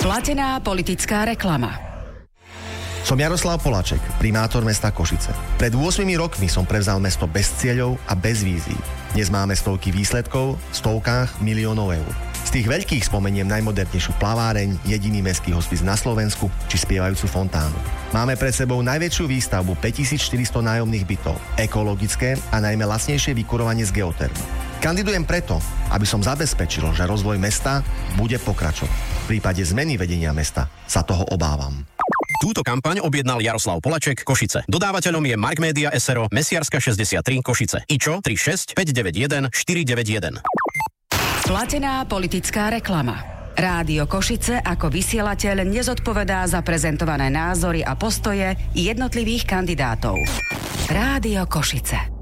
Platená politická reklama. Som Jaroslav Poláček, primátor mesta Košice. Pred 8 rokmi som prevzal mesto bez cieľov a bez vízií. Dnes máme stovky výsledkov v stovkách miliónov eur. Z tých veľkých spomeniem najmodernejšiu plaváreň, jediný mestský hospic na Slovensku či spievajúcu fontánu. Máme pred sebou najväčšiu výstavbu 5400 nájomných bytov, ekologické a najmä lacnejšie vykurovanie z geotermy. Kandidujem preto, aby som zabezpečil, že rozvoj mesta bude pokračovať. V prípade zmeny vedenia mesta sa toho obávam. Túto kampaň objednal Jaroslav Poláček, Košice. Dodávateľom je Mark Media SRO, Mesiarska 63, Košice. IČO 36 591 491. Platená politická reklama. Rádio Košice ako vysielateľ nezodpovedá za prezentované názory a postoje jednotlivých kandidátov. Rádio Košice.